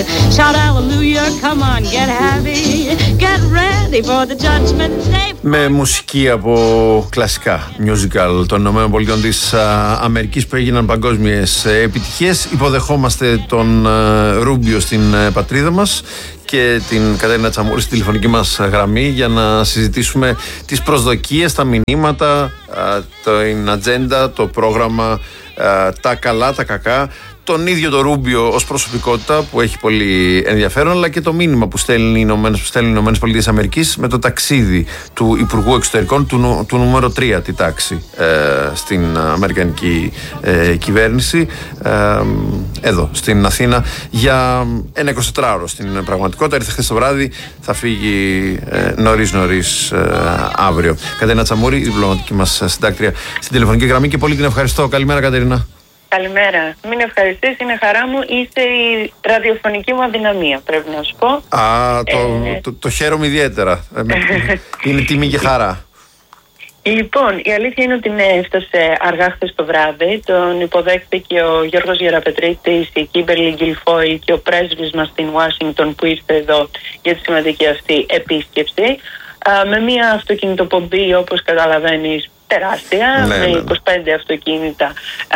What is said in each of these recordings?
Shout hallelujah, come on, get happy. Get ready for the judgment day. Με μουσική από κλασικά musical των ΗΠΑ της Αμερικής που έγιναν παγκόσμιες επιτυχίες. Υποδεχόμαστε τον Ρούμπιο στην πατρίδα μας και την Κατερίνα Τσαμούρη στην τηλεφωνική μας γραμμή για να συζητήσουμε τις προσδοκίες, τα μηνύματα, την ατζέντα, το πρόγραμμα, τα καλά, τα κακά, τον ίδιο τον Ρούμπιο ως προσωπικότητα που έχει πολύ ενδιαφέρον, αλλά και το μήνυμα που στέλνουν οι Ηνωμένες Πολιτείες Αμερικής με το ταξίδι του Υπουργού Εξωτερικών του νούμερο 3 τη τάξη στην Αμερικανική κυβέρνηση εδώ στην Αθήνα για ένα 24ωρο στην πραγματικότητα. Ήρθε χθες το βράδυ, θα φύγει νωρίς αύριο. Κατερίνα Τσαμούρη, η διπλωματική μας συντάκτρια στην τηλεφωνική γραμμή, και πολύ την ευχαριστώ. Καλημέρα, Κατερίνα. Καλημέρα. Μην ευχαριστείς, είναι χαρά μου. Είσαι η ραδιοφωνική μου αδυναμία, πρέπει να σου πω. Το χαίρομαι ιδιαίτερα. Είναι τιμή και χαρά. Λοιπόν, η αλήθεια είναι ότι έφτασε αργά χθες το βράδυ. Τον υποδέχθηκε ο Γιώργος Γεραπετρίτης, η Κίμπερλι Γκιλφόιλ και ο πρέσβης μας στην Ουάσιγκτον που ήρθε εδώ για τη σημαντική αυτή επίσκεψη. Με μια αυτοκινητοπομπή, όπως καταλαβαίνεις, τεράστια, με 25 αυτοκίνητα,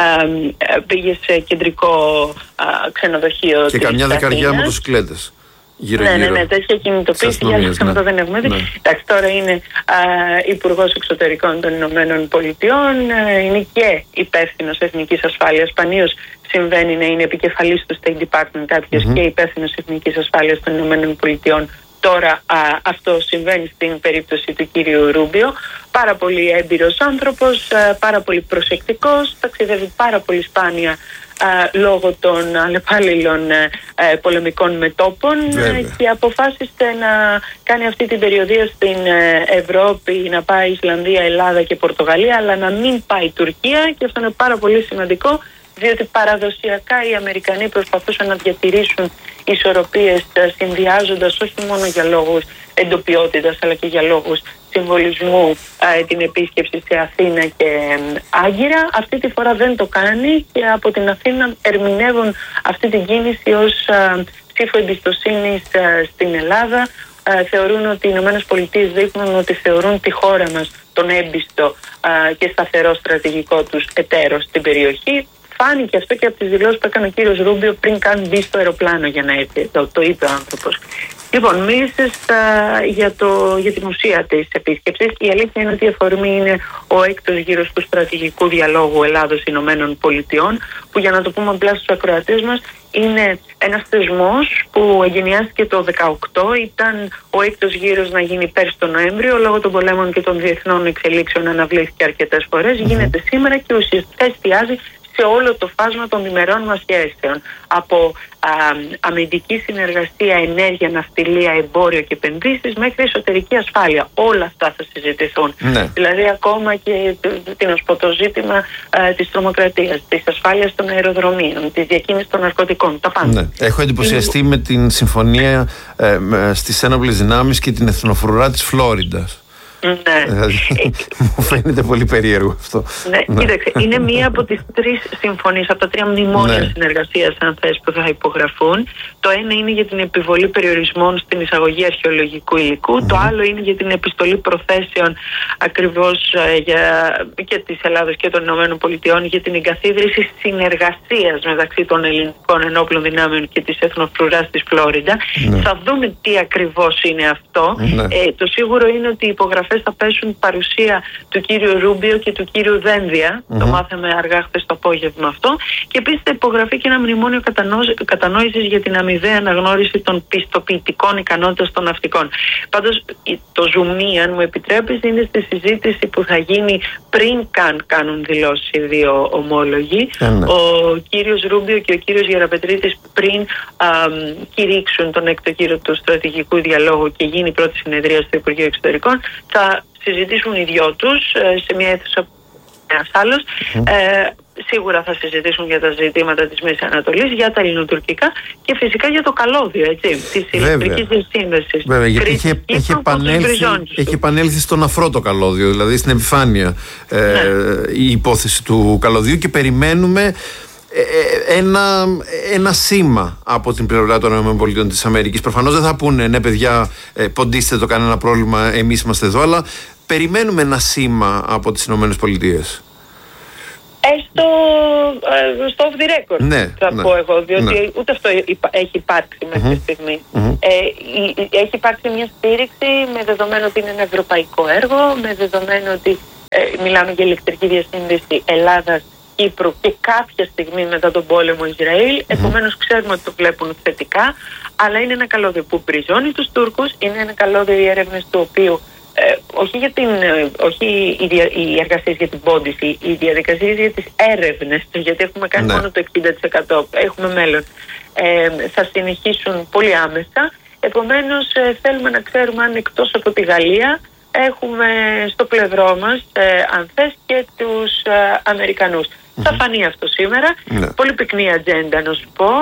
πήγε σε κεντρικό ξενοδοχείο και καμιά δεκαριά μοτοσυκλέτες γύρω-γύρω. Ναι, τέτοια κινητοποίηση για άλλο αυτό δεν έχουμε δει. Εντάξει, τώρα είναι Υπουργός Εξωτερικών των Ηνωμένων Πολιτειών, είναι και υπεύθυνος εθνικής ασφάλειας. Σπανίως συμβαίνει να είναι επικεφαλής του State Department κάποιος και υπεύθυνος εθνικής ασφάλειας των Ηνωμένων Πολιτειών. Τώρα αυτό συμβαίνει στην περίπτωση του κύριου Ρούμπιο. Πάρα πολύ έμπειρος άνθρωπος, πάρα πολύ προσεκτικός, ταξιδεύει πάρα πολύ σπάνια λόγω των αλλεπάλληλων πολεμικών μετώπων και αποφάσισε να κάνει αυτή την περιοδία στην Ευρώπη, να πάει Ισλανδία, Ελλάδα και Πορτογαλία, αλλά να μην πάει Τουρκία, και αυτό είναι πάρα πολύ σημαντικό, διότι παραδοσιακά οι Αμερικανοί προσπαθούσαν να διατηρήσουν ισορροπίες, συνδυάζοντας όχι μόνο για λόγους εντοπιότητας αλλά και για λόγους συμβολισμού την επίσκεψη σε Αθήνα και Άγκυρα. Αυτή τη φορά δεν το κάνει και από την Αθήνα ερμηνεύουν αυτή την κίνηση ως ψήφο εμπιστοσύνης στην Ελλάδα. Θεωρούν ότι οι Ηνωμένες Πολιτείες δείχνουν ότι θεωρούν τη χώρα μας τον έμπιστο και σταθερό στρατηγικό τους εταίρο στην περιοχή. Φάνηκε αυτό και από τις δηλώσεις που έκανε ο κύριος Ρούμπιο πριν καν μπει στο αεροπλάνο για να έρθει. Το είπε ο άνθρωπος. Λοιπόν, μίλησες για την ουσία της επίσκεψης. Η αλήθεια είναι ότι η αφορμή είναι ο έκτος γύρος του στρατηγικού διαλόγου Ελλάδος-Ηνωμένων Πολιτειών, που, για να το πούμε απλά στους ακροατές μας, είναι ένας θεσμός που εγκαινιάστηκε το 2018. Ήταν ο έκτος γύρος να γίνει πέρσι τον Νοέμβριο. Λόγω των πολέμων και των διεθνών εξελίξεων αναβλήθηκε αρκετές φορές. Γίνεται σήμερα και ουσιαστικά εστιάζει σε όλο το φάσμα των διμερών μας σχέσεων, από αμυντική συνεργασία, ενέργεια, ναυτιλία, εμπόριο και επενδύσεις, μέχρι εσωτερική ασφάλεια. Όλα αυτά θα συζητηθούν. Δηλαδή ακόμα και το ζήτημα της τρομοκρατίας, της ασφάλειας των αεροδρομίων, της διακίνησης των ναρκωτικών, τα πάντα. Έχω εντυπωσιαστεί με την συμφωνία στις ένοπλες δυνάμεις και την εθνοφρουρά της Φλόριντας. Δηλαδή, μου φαίνεται πολύ περίεργο αυτό. Κοίταξε, είναι μία από τις 3 συμφωνίες, από τα 3 μνημόνια συνεργασίας, αν θες, που θα υπογραφούν. Το ένα είναι για την επιβολή περιορισμών στην εισαγωγή αρχαιολογικού υλικού. Το άλλο είναι για την επιστολή προθέσεων ακριβώς και της Ελλάδος και των Ηνωμένων Πολιτειών για την εγκαθίδρυση συνεργασίας μεταξύ των ελληνικών ενόπλων δυνάμεων και της εθνοφρουράς της Φλόριντα. Θα δούμε τι ακριβώς είναι αυτό. Το σίγουρο είναι ότι οι υπογραφές θα πέσουν παρουσία του κύριου Ρούμπιο και του κύριου Δένδια. Το μάθαμε αργά χθες το απόγευμα αυτό. Και επίσης θα υπογραφεί και ένα μνημόνιο κατανόησης για την αμοιβαία αναγνώριση των πιστοποιητικών ικανότητας των ναυτικών. Πάντως, το ζουμί, αν μου επιτρέπεις, είναι στη συζήτηση που θα γίνει πριν καν κάνουν δηλώσεις οι δύο ομόλογοι. Ο κύριος Ρούμπιο και ο κύριος Γεραπετρίτης, πριν κηρύξουν τον έκτο γύρο του στρατηγικού διαλόγου και γίνει η πρώτη συνεδρία στο Υπουργείο Εξωτερικών, θα συζητήσουν οι δυο τους σε μια αίθουσα ένας άλλος. Σίγουρα θα συζητήσουν για τα ζητήματα της Μέσης Ανατολής, για τα ελληνοτουρκικά και φυσικά για το καλώδιο, της ηλεκτρικής διασύνδεσης. Βέβαια, γιατί έχει επανέλθει στον αφρό το καλώδιο, δηλαδή στην επιφάνεια η υπόθεση του καλωδίου, και περιμένουμε ένα σήμα από την πλευρά των ΗΠΑ της Αμερικής. Προφανώς δεν θα πούνε ναι παιδιά ποντίστε το, κανένα πρόβλημα, εμείς είμαστε εδώ, αλλά περιμένουμε ένα σήμα από τις ΗΠΑ. Έστω στο off the record, ναι, θα πω εγώ, διότι ναι. ούτε αυτό έχει υπάρξει μέχρι τη στιγμή. Έχει υπάρξει μια στήριξη με δεδομένο ότι είναι ένα ευρωπαϊκό έργο, με δεδομένο ότι μιλάμε για ηλεκτρική διασύνδεση Ελλάδας-Κύπρου και κάποια στιγμή μετά τον πόλεμο Ισραήλ. Επομένως ξέρουμε ότι το βλέπουν θετικά, αλλά είναι ένα καλώδιο που μπριζώνει τους Τούρκους, είναι ένα καλώδιο οι έρευνες του οποίου όχι οι εργασίες για την πόντιση, οι διαδικασίες για τις έρευνες, γιατί έχουμε κάνει μόνο το 60%, έχουμε μέλλον, θα συνεχίσουν πολύ άμεσα. Επομένως θέλουμε να ξέρουμε αν εκτός από τη Γαλλία έχουμε στο πλευρό μας, αν θες, και τους Αμερικανούς. Θα φανεί αυτό σήμερα. Πολύ πυκνή ατζέντα να σου πω.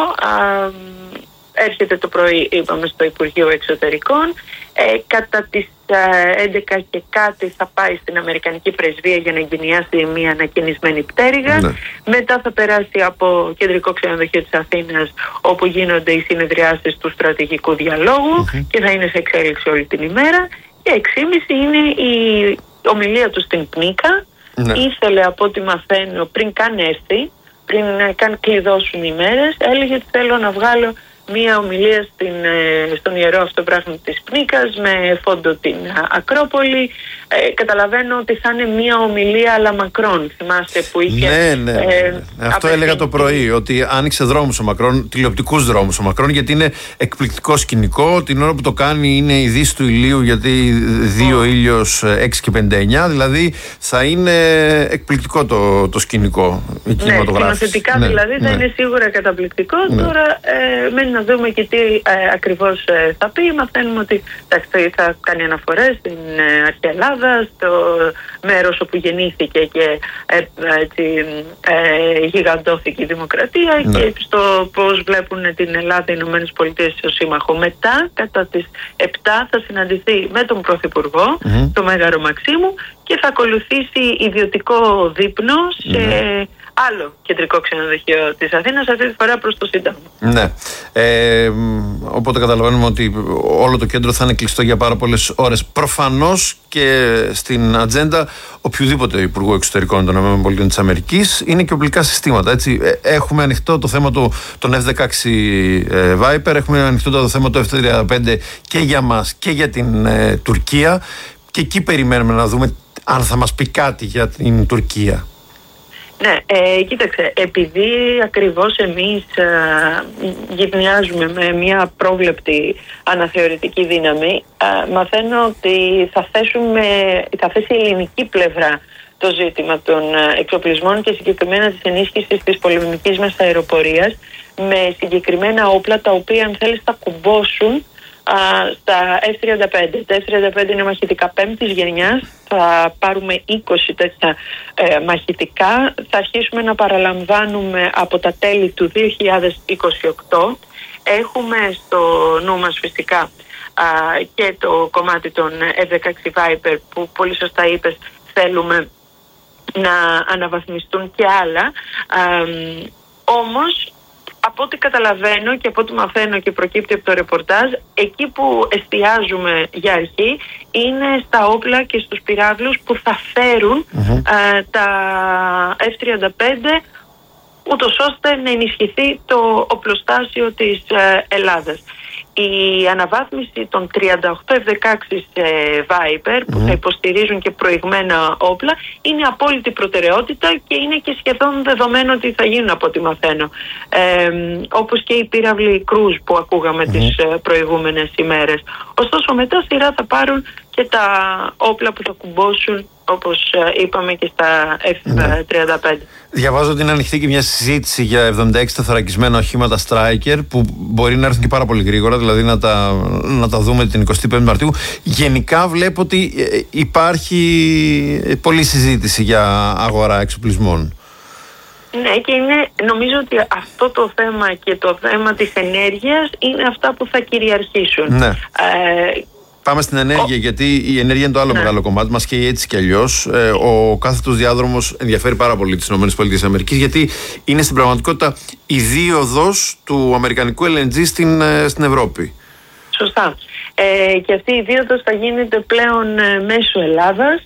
Έρχεται το πρωί, είπαμε, στο Υπουργείο Εξωτερικών. Κατά τις 11 και κάτι θα πάει στην Αμερικανική Πρεσβεία για να εγκαινιάσει μια ανακαινισμένη πτέρυγα. Μετά θα περάσει από κεντρικό ξενοδοχείο της Αθήνας, όπου γίνονται οι συνεδριάσεις του στρατηγικού διαλόγου και θα είναι σε εξέλιξη όλη την ημέρα. Και 6.30 είναι η ομιλία του στην Πνίκα. Ήθελε, από ό,τι μαθαίνω, πριν καν έρθει, πριν καν κλειδώσουν οι μέρες, έλεγε ότι θέλω να βγάλω μία ομιλία στον Ιερό Αυτοπράγμα της Πνίκας με φόντο την Ακρόπολη. Καταλαβαίνω ότι θα είναι μία ομιλία αλλά Μακρόν. Θυμάστε που είχε... Ναι. Αυτό έλεγα το πρωί, ότι άνοιξε δρόμους ο Μακρόν, τηλεοπτικούς δρόμους ο Μακρόν, γιατί είναι εκπληκτικό σκηνικό. Την ώρα που το κάνει είναι η δύση του ηλίου, γιατί δύο ήλιος 6 και 59, δηλαδή θα είναι εκπληκτικό το σκηνικό. Σκηνοθετικά δηλαδή θα είναι σίγουρα καταπληκτικό. Τώρα μένει να δούμε και τι ακριβώς θα πει. Μαθαίνουμε ότι θα κάνει αναφορές στην αρχαία Ελλάδα, στο μέρος όπου γεννήθηκε και γιγαντώθηκε η δημοκρατία, και στο πώς βλέπουν την Ελλάδα οι Ηνωμένες Πολιτείες ως σύμμαχο. Μετά, κατά τις 7, θα συναντηθεί με τον Πρωθυπουργό, τον Μέγαρο Μαξίμου, και θα ακολουθήσει ιδιωτικό δείπνο σε άλλο κεντρικό ξενοδοχείο της Αθήνας, αυτή τη φορά προς το Σύνταγμα. Ναι. Οπότε καταλαβαίνουμε ότι όλο το κέντρο θα είναι κλειστό για πάρα πολλές ώρες. Προφανώς και στην ατζέντα οποιοδήποτε Υπουργού Εξωτερικών των ΗΠΑ είναι και οπλικά συστήματα. Έτσι. Έχουμε ανοιχτό το θέμα των F-16 Viper, έχουμε ανοιχτό το θέμα του F-35 και για μας και για την Τουρκία, και εκεί περιμένουμε να δούμε αν θα μας πει κάτι για την Τουρκία. Ναι, κοίταξε, επειδή ακριβώς εμείς γυμνιάζουμε με μια πρόβλεπτη αναθεωρητική δύναμη, μαθαίνω ότι θα θέσει η ελληνική πλευρά το ζήτημα των εξοπλισμών και συγκεκριμένα της ενίσχυσης της πολεμικής μας αεροπορίας με συγκεκριμένα όπλα, τα οποία, αν θέλεις, θα κουμπώσουν στα F-35. Τα F-35 είναι μαχητικά 5ης γενιάς. Θα πάρουμε 20 τέτοια μαχητικά. Θα αρχίσουμε να παραλαμβάνουμε από τα τέλη του 2028. Έχουμε στο νου μας φυσικά και το κομμάτι των F-16 Viper, που πολύ σωστά είπες, θέλουμε να αναβαθμιστούν και άλλα. Όμως, από ό,τι καταλαβαίνω και από ό,τι μαθαίνω και προκύπτει από το ρεπορτάζ, εκεί που εστιάζουμε για αρχή είναι στα όπλα και στους πυράβλους που θα φέρουν τα F-35, ούτως ώστε να ενισχυθεί το οπλοστάσιο της Ελλάδας. Η αναβάθμιση των 38 F-16 Viper που θα υποστηρίζουν και προηγμένα όπλα είναι απόλυτη προτεραιότητα και είναι και σχεδόν δεδομένο ότι θα γίνουν, από ό,τι μαθαίνω. Όπως και οι πύραυλοι Cruise που ακούγαμε τις προηγούμενες ημέρες. Ωστόσο, μετά σειρά θα πάρουν και τα όπλα που θα κουμπώσουν, όπως είπαμε, και στα F-35. Διαβάζω ότι είναι ανοιχτή και μια συζήτηση για 76 τεθωρακισμένα οχήματα Striker, που μπορεί να έρθουν και πάρα πολύ γρήγορα, δηλαδή να τα δούμε την 25η Μαρτίου. Γενικά βλέπω ότι υπάρχει πολλή συζήτηση για αγορά εξοπλισμών. Ναι, και νομίζω ότι αυτό το θέμα και το θέμα της ενέργειας είναι αυτά που θα κυριαρχήσουν. Ναι. Πάμε στην ενέργεια, γιατί η ενέργεια είναι το άλλο μεγάλο κομμάτι μας και έτσι κι αλλιώς. Ο κάθετος διάδρομος ενδιαφέρει πάρα πολύ τις ΗΠΑ, γιατί είναι στην πραγματικότητα η δίωδος του αμερικανικού LNG στην Ευρώπη. Σωστά. Και αυτή η δίωδος θα γίνεται πλέον μέσω Ελλάδας.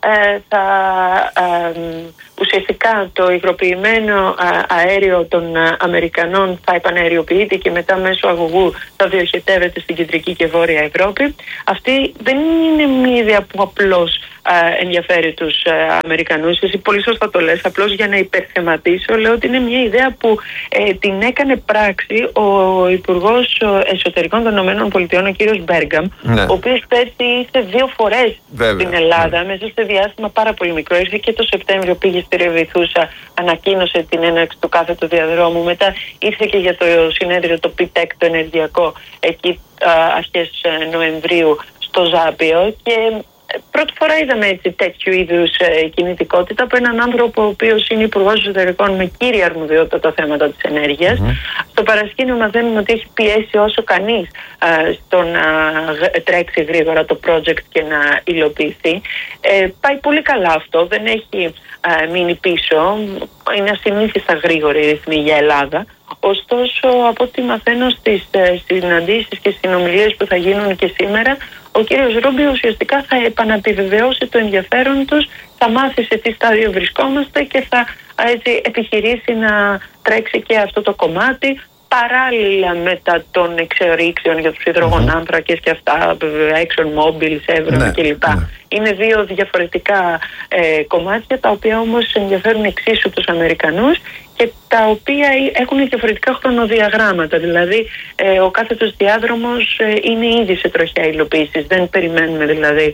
Ουσιαστικά το υγροποιημένο αέριο των Αμερικανών θα επαναεριοποιείται και μετά μέσω αγωγού θα διοχετεύεται στην κεντρική και βόρεια Ευρώπη. Αυτή δεν είναι μια ιδέα που απλώς ενδιαφέρει τους Αμερικανούς. Εσύ πολύ σωστά το λες. Απλώς για να υπερθεματίσω, λέω ότι είναι μια ιδέα που την έκανε πράξη ο Υπουργός Εσωτερικών των ΗΠΑ, ο κύριος Μπέργκαμ, ο οποίος πέρσι ήρθε 2 φορές στην Ελλάδα μέσα σε διάστημα πάρα πολύ μικρό. Ήρθε και το Σεπτέμβριο, πήγε στη Ρεβιθούσα, ανακοίνωσε την έναρξη του κάθετου διαδρόμου. Μετά ήρθε και για το συνέδριο, το PTEC, το ενεργειακό, εκεί αρχές Νοεμβρίου στο Ζάπιο. Και πρώτη φορά είδαμε έτσι τέτοιου είδους κινητικότητα από έναν άνθρωπο ο οποίος είναι υπουργός εσωτερικών με κύρια αρμοδιότητα τα θέματα της ενέργειας. Στο παρασκήνιο μαθαίνουμε ότι έχει πιέσει όσο κανείς στο να τρέξει γρήγορα το project και να υλοποιηθεί. Πάει πολύ καλά αυτό, δεν έχει μείνει πίσω, είναι ασυνήθιστα γρήγορη η ρυθμή για Ελλάδα. Ωστόσο, από ό,τι μαθαίνω στις συναντήσεις και συνομιλίες που θα γίνουν και σήμερα, ο κύριος Ρούμπιο ουσιαστικά θα επαναπιβεβαιώσει το ενδιαφέρον τους, θα μάθει σε τι στάδιο βρισκόμαστε και θα έτσι επιχειρήσει να τρέξει και αυτό το κομμάτι, παράλληλα μετά των εξορίξεων για τους υδρογονάνθρακες και αυτά, ExxonMobil, Chevron κλπ. Είναι 2 διαφορετικά κομμάτια, τα οποία όμως ενδιαφέρουν εξίσου τους Αμερικανούς και τα οποία έχουν διαφορετικά χρονοδιαγράμματα. Δηλαδή, ο κάθετος διάδρομος είναι ήδη σε τροχιά υλοποίησης. Δεν περιμένουμε δηλαδή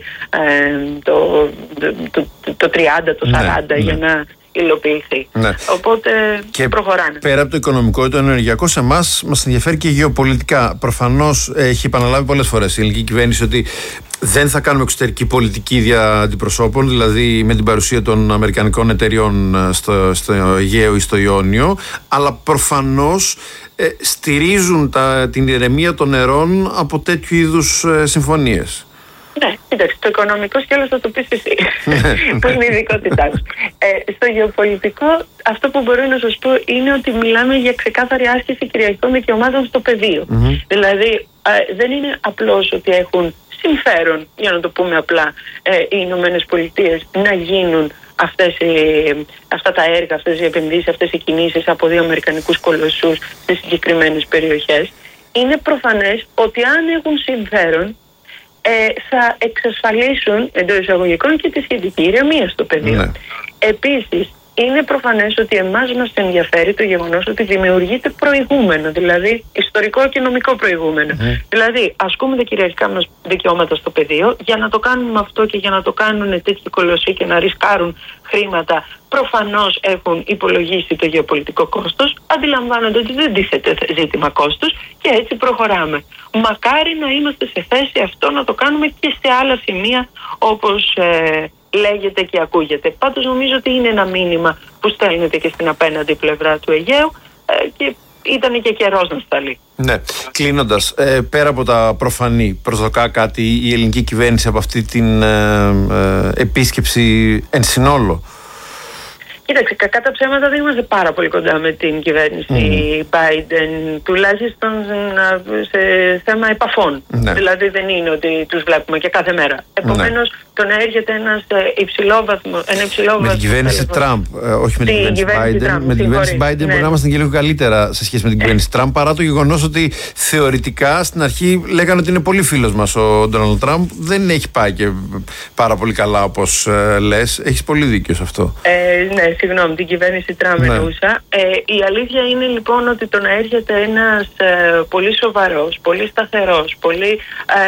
το 30, το 40 για να υλοποιηθεί. Οπότε και προχωράνε. Πέρα από το οικονομικό ή το ενεργειακό, σε εμάς μας ενδιαφέρει και γεωπολιτικά. Προφανώς έχει επαναλάβει πολλές φορές η ελληνική κυβέρνηση ότι δεν θα κάνουμε εξωτερική πολιτική δια αντιπροσώπων, δηλαδή με την παρουσία των αμερικανικών εταιριών στο Αιγαίο ή στο Ιόνιο, αλλά προφανώς στηρίζουν την ηρεμία των νερών από τέτοιου είδους συμφωνίες. Ναι, κοίταξε, το οικονομικό σκέλος θα το πεις εσύ, που είναι η ειδικότητά σου. Στο γεωπολιτικό, αυτό που μπορώ να σας πω είναι ότι μιλάμε για ξεκάθαρη άσκηση κυριαρχικών δικαιωμάτων στο πεδίο. Δηλαδή, δεν είναι απλώς ότι έχουν συμφέρον, για να το πούμε απλά, οι Ηνωμένες Πολιτείες να γίνουν αυτά τα έργα, αυτές οι επενδύσεις, αυτές οι κινήσεις από 2 αμερικανικούς κολοσσούς στις συγκεκριμένες περιοχές. Είναι προφανές ότι αν έχουν συμφέρον, θα εξασφαλίσουν εντός εισαγωγικών και τη σχετική ηρεμία στο πεδίο. Επίσης, είναι προφανές ότι εμάς μας ενδιαφέρει το γεγονός ότι δημιουργείται προηγούμενο, δηλαδή ιστορικό και νομικό προηγούμενο. Δηλαδή, ασκούμε τα κυριαρχικά μας δικαιώματα στο πεδίο. Για να το κάνουμε αυτό και για να το κάνουν τέτοιοι κολοσσοί και να ρισκάρουν χρήματα, προφανώς έχουν υπολογίσει το γεωπολιτικό κόστος, αντιλαμβάνονται ότι δεν τίθεται ζήτημα κόστους και έτσι προχωράμε. Μακάρι να είμαστε σε θέση αυτό να το κάνουμε και σε άλλα σημεία, όπως λέγεται και ακούγεται. Πάντως νομίζω ότι είναι ένα μήνυμα που στέλνεται και στην απέναντι πλευρά του Αιγαίου και ήταν και καιρός να σταλεί. Ναι. Κλείνοντας, πέρα από τα προφανή, προσδοκά κάτι η ελληνική κυβέρνηση από αυτή την επίσκεψη εν συνόλο? Κοίταξε, κακά τα ψέματα δεν είμαστε πάρα πολύ κοντά με την κυβέρνηση Biden, τουλάχιστον σε θέμα επαφών. Δηλαδή δεν είναι ότι τους βλέπουμε και κάθε μέρα. Επομένως, το να έρχεται ένα υψηλόβαθμο. Με την κυβέρνηση Τραμπ, όχι με την κυβέρνηση Biden. Με την κυβέρνηση Biden μπορεί να είμαστε και λίγο καλύτερα σε σχέση με την κυβέρνηση Τραμπ, παρά το γεγονός ότι θεωρητικά στην αρχή λέγανε ότι είναι πολύ φίλος μας ο Ντόναλντ Τραμπ. Δεν έχει πάει και πάρα πολύ καλά όπως λες. Έχεις πολύ δίκιο σε αυτό. Ναι, συγγνώμη, την κυβέρνηση Τραμπ εννοούσα. Η αλήθεια είναι λοιπόν ότι το να έρχεται ένας πολύ σοβαρός, πολύ σταθερός, πολύ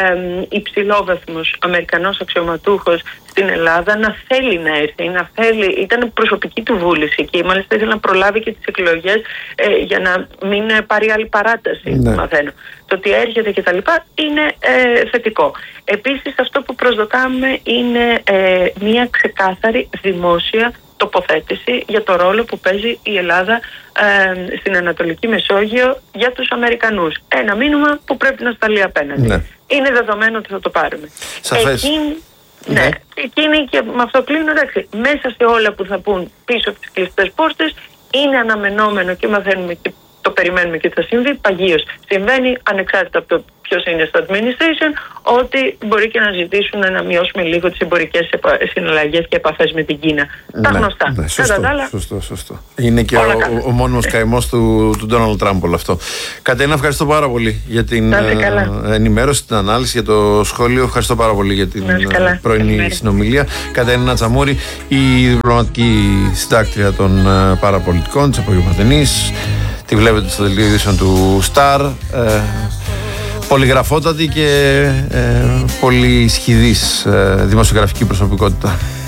υψηλόβαθμος Αμερικανός αξιωματούχος στην Ελλάδα να θέλει να έρθει, ήταν προσωπική του βούληση και μάλιστα ήθελε να προλάβει και τις εκλογές για να μην πάρει άλλη παράταση, μαθαίνω. Το ότι έρχεται και τα λοιπά είναι θετικό. Επίσης αυτό που προσδοκάμε είναι μια ξεκάθαρη δημόσια τοποθέτηση για το ρόλο που παίζει η Ελλάδα στην Ανατολική Μεσόγειο για τους Αμερικανούς. Ένα μήνυμα που πρέπει να σταλεί απέναντι. Ναι. Είναι δεδομένο ότι θα το πάρουμε. Ναι, εκείνη και με αυτό κλείνω, εντάξει, μέσα σε όλα που θα πούν πίσω από τις κλειστές πόρτες είναι αναμενόμενο και μαθαίνουμε και το περιμένουμε και θα συμβεί, παγίως συμβαίνει, ανεξάρτητα από το ποιος είναι στο administration, ότι μπορεί και να ζητήσουν να μειώσουμε λίγο τις εμπορικές συναλλαγές και επαφές με την Κίνα. Τα γνωστά. Ναι, σωστό. Είναι και ο μόνιμος καημός του Ντόναλντ Τραμπ όλο αυτό. Κατερίνα, ευχαριστώ πάρα πολύ για την ενημέρωση, την ανάλυση, για το σχόλιο. Ευχαριστώ πάρα πολύ για την πρωινή συνομιλία. Κατερίνα Τσαμούρη, η διπλωματική συντάκτρια των παραπολιτικών της Απογευματινής. Τη βλέπετε στο δελτίο ειδήσεων του Star. Πολυγραφότατη και πολύ σχηδής δημοσιογραφική προσωπικότητα.